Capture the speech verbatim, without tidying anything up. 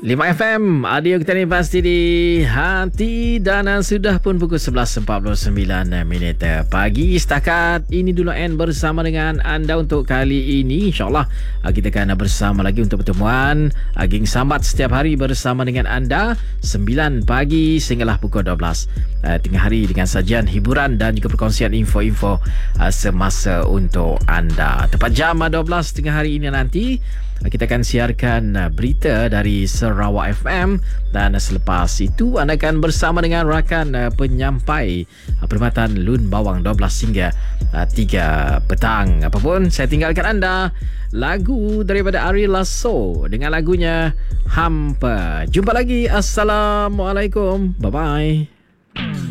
lima F M, audio kita ni pasti di hati. Dan sudah pun pukul sebelas empat puluh sembilan minit pagi. Setakat ini dulu N bersama dengan anda untuk kali ini. InsyaAllah kita akan bersama lagi untuk pertemuan Aging Sambat setiap hari bersama dengan anda sembilan pagi sehinggalah pukul dua belas tengah hari dengan sajian hiburan dan juga perkongsian info-info semasa untuk anda. Tepat jam dua belas tengah hari ini nanti kita akan siarkan berita dari Sarawak F M dan selepas itu anda akan bersama dengan rakan penyampai perkhidmatan Lun Bawang dua belas hingga tiga petang. Apapun saya tinggalkan anda lagu daripada Ari Lasso dengan lagunya Hampa. Jumpa lagi. Assalamualaikum. Bye bye.